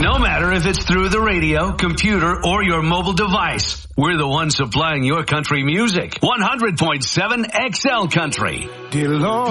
No matter if it's through the radio, computer, or your mobile device, we're the ones supplying your country music. 100.7 XL Country. Dear Lord.